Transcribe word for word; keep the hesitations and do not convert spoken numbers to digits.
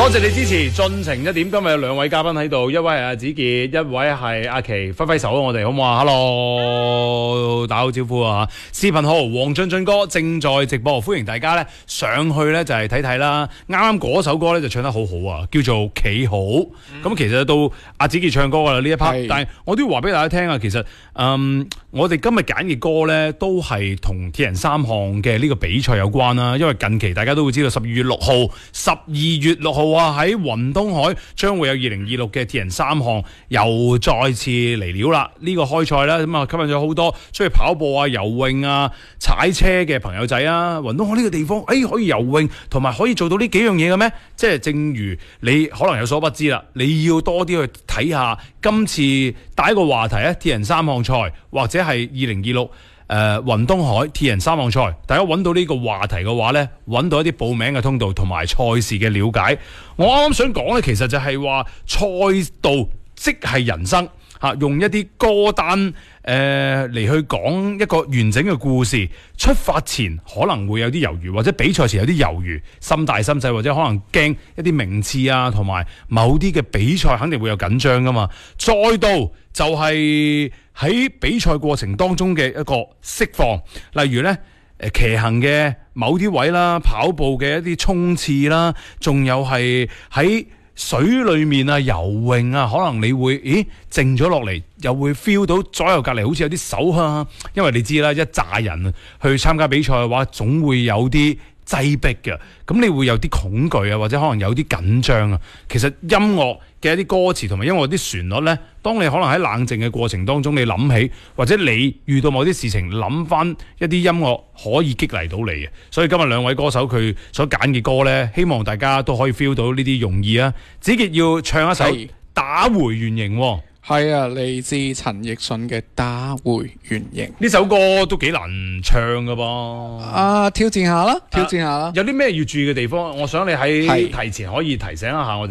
多謝你支持進程一點。今日有兩位嘉賓喺度，一位係阿子傑，一位係阿琪。揮揮手啊，我哋好唔好啊 ？Hello， 打好招呼啊！視頻號黃進進歌正在直播，歡迎大家咧上去咧就係睇睇啦。啱啱嗰首歌咧就唱得好好啊，叫做企好。咁、嗯、其實到阿子傑唱歌噶啦呢一 part， 但係我都要話俾大家聽啊，其實嗯我哋今日揀嘅歌咧都係同鐵人三項嘅呢個比賽有關啦。因為近期大家都會知道十二月六號，十二月六號啊喺雲東海將會有二零二六嘅鐵人三項又再次嚟料啦。呢、這個開賽啦，咁啊吸引咗好多出去跑步啊、游泳啊、踩車嘅朋友仔啊。雲東海呢個地方，誒、哎、可以游泳同埋可以做到呢幾樣嘢嘅咩？即係正如你可能有所不知啦，你要多啲去睇下今次第一個話題咧，鐵人三項賽或者係二零二六。誒、呃、雲東海鐵人三項賽，大家揾到呢個話題嘅話呢，揾到一啲報名嘅通道同埋賽事嘅了解。我啱啱想講呢，其實就係話賽道即係人生嚇，用一啲歌單誒嚟、呃、去講一個完整嘅故事。出發前可能會有啲猶豫，或者比賽前有啲猶豫，心大心細，或者可能驚一啲名次啊，同埋某啲嘅比賽肯定會有緊張噶嘛。再到就係喺比賽過程當中嘅一個釋放，例如呢誒騎行嘅某啲位啦，跑步嘅一啲衝刺啦，仲有係喺水裏面啊游泳啊，可能你會咦靜咗落嚟，又會 feel 到左右隔離好似有啲手啊，因為你知啦，一紮人去參加比賽嘅話，總會有啲擠迫嘅，咁你會有啲恐懼啊，或者可能有啲緊張啊。其實音樂嘅一啲歌詞同埋音樂啲旋律呢，當你可能喺冷靜嘅過程當中，你諗起或者你遇到某啲事情，諗翻一啲音樂可以激勵到你嘅。所以今日兩位歌手佢所揀嘅歌呢，希望大家都可以 feel 到呢啲用意啊。子傑要唱一首《打回原形》喎。 係啊，嚟自陳奕迅嘅《打回原形》 呢首歌都幾難唱噶噃。 啊，挑戰下啦，挑戰下啦。 有啲咩要注意嘅地方？我想你喺提前可以提醒一下我哋。